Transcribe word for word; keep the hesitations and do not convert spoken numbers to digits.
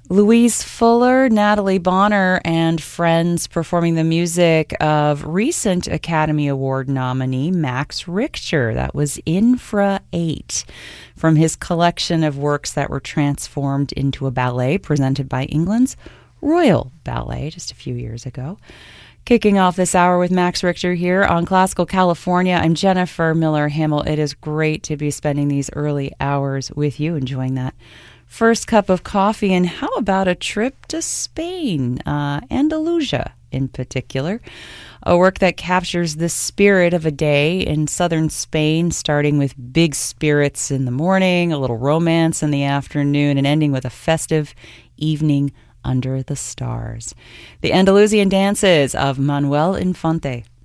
Louise Fuller, Natalie Bonner, and friends performing the music of recent Academy Award nominee Max Richter. That was Infra eight, from his collection of works that were transformed into a ballet presented by England's Royal Ballet just a few years ago. Kicking off this hour with Max Richter here on Classical California. I'm Jennifer Miller Hamill. It is great to be spending these early hours with you, enjoying that first cup of coffee. And how about a trip to Spain, uh, Andalusia in particular? A work that captures the spirit of a day in southern Spain, starting with big spirits in the morning, a little romance in the afternoon, and ending with a festive evening under the stars. The Andalusian dances of Manuel Infante.